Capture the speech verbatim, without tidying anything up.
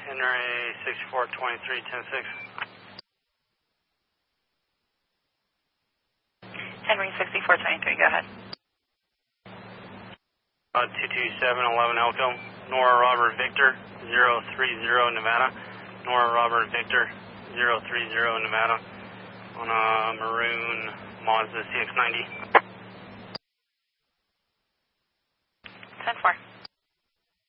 Henry sixty-four twenty-three ten six. Henry sixty-four twenty-three, go ahead. Uh, two two seven eleven Elko, Nora Robert Victor, zero three zero Nevada. Nora Robert Victor, zero three zero Nevada, on a maroon Mazda C X ninety.